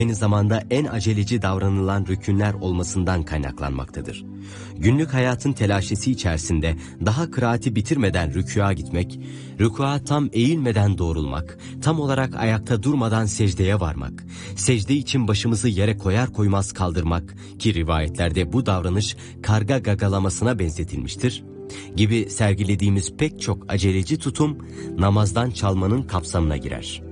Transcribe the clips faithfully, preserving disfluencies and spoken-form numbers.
aynı zamanda en aceleci davranılan rükünler olmasından kaynaklanmaktadır. Günlük hayatın telaşesi içerisinde daha kıraati bitirmeden rükûa gitmek, rükûa tam eğilmeden doğrulmak, tam olarak ayakta durmadan secdeye varmak, secde için başımızı yere koyar koymaz kaldırmak ki rivayetlerde bu davranış karga gagalamasına benzetilmiştir gibi sergilediğimiz pek çok aceleci tutum namazdan çalmanın kapsamına girer.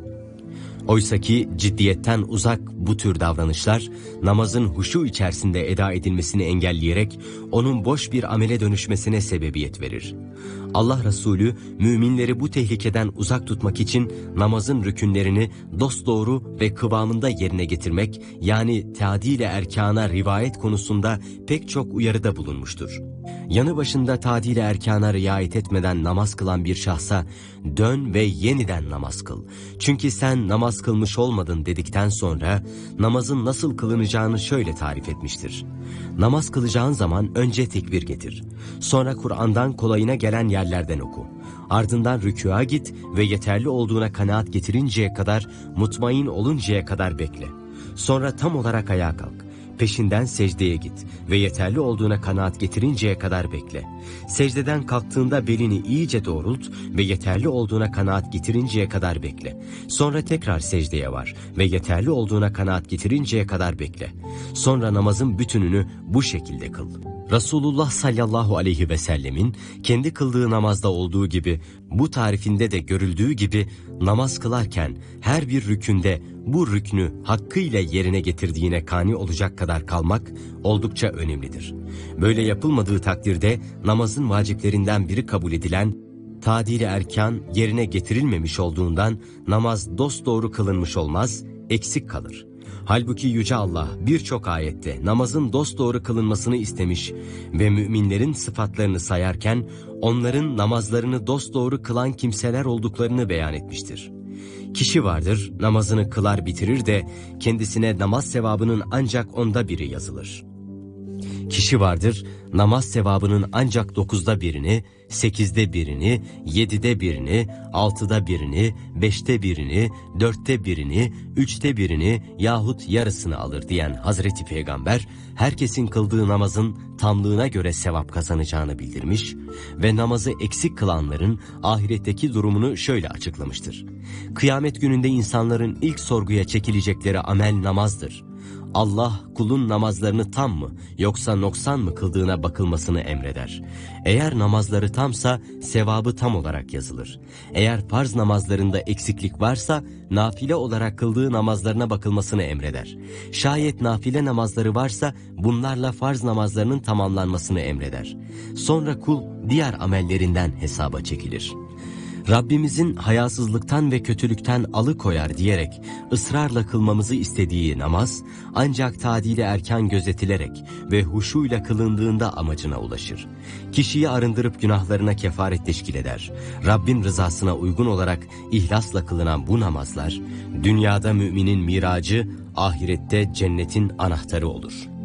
Oysaki ciddiyetten uzak bu tür davranışlar namazın huşu içerisinde eda edilmesini engelleyerek onun boş bir amele dönüşmesine sebebiyet verir. Allah Resulü müminleri bu tehlikeden uzak tutmak için namazın rükünlerini dosdoğru ve kıvamında yerine getirmek, yani tadil-i erkana rivayet konusunda pek çok uyarıda bulunmuştur. Yanı başında tadil-i erkana riayet etmeden namaz kılan bir şahsa dön ve yeniden namaz kıl. Çünkü sen namaz kılmış olmadın dedikten sonra namazın nasıl kılınacağını şöyle tarif etmiştir. Namaz kılacağın zaman önce tekbir getir. Sonra Kur'an'dan kolayına gelen yerlerden oku. Ardından rükûa git ve yeterli olduğuna kanaat getirinceye kadar, mutmain oluncaya kadar bekle. Sonra tam olarak ayağa kalk. Peşinden secdeye git ve yeterli olduğuna kanaat getirinceye kadar bekle. Secdeden kalktığında belini iyice doğrult ve yeterli olduğuna kanaat getirinceye kadar bekle. Sonra tekrar secdeye var ve yeterli olduğuna kanaat getirinceye kadar bekle. Sonra namazın bütününü bu şekilde kıl. Resulullah sallallahu aleyhi ve sellemin kendi kıldığı namazda olduğu gibi, bu tarifinde de görüldüğü gibi namaz kılarken her bir rükünde bu rüknü hakkıyla yerine getirdiğine kani olacak kadar kalmak oldukça önemlidir. Böyle yapılmadığı takdirde namazın vaciplerinden biri kabul edilen tadil-i erkan yerine getirilmemiş olduğundan namaz dosdoğru kılınmış olmaz, eksik kalır. Halbuki Yüce Allah birçok ayette namazın dosdoğru kılınmasını istemiş ve müminlerin sıfatlarını sayarken onların namazlarını dosdoğru kılan kimseler olduklarını beyan etmiştir. Kişi vardır, namazını kılar bitirir de kendisine namaz sevabının ancak onda biri yazılır. Kişi vardır, namaz sevabının ancak dokuzda birini, sekizde birini, yedide birini, altıda birini, beşte birini, dörtte birini, üçte birini yahut yarısını alır diyen Hazreti Peygamber, herkesin kıldığı namazın tamlığına göre sevap kazanacağını bildirmiş ve namazı eksik kılanların ahiretteki durumunu şöyle açıklamıştır. Kıyamet gününde insanların ilk sorguya çekilecekleri amel namazdır. Allah kulun namazlarını tam mı yoksa noksan mı kıldığına bakılmasını emreder. Eğer namazları tamsa sevabı tam olarak yazılır. Eğer farz namazlarında eksiklik varsa nafile olarak kıldığı namazlarına bakılmasını emreder. Şayet nafile namazları varsa bunlarla farz namazlarının tamamlanmasını emreder. Sonra kul diğer amellerinden hesaba çekilir. Rabbimizin hayasızlıktan ve kötülükten alıkoyar diyerek ısrarla kılmamızı istediği namaz ancak tadil-i erkan gözetilerek ve huşuyla kılındığında amacına ulaşır. Kişiyi arındırıp günahlarına kefaret teşkil eder. Rabbin rızasına uygun olarak ihlasla kılınan bu namazlar dünyada müminin miracı, ahirette cennetin anahtarı olur.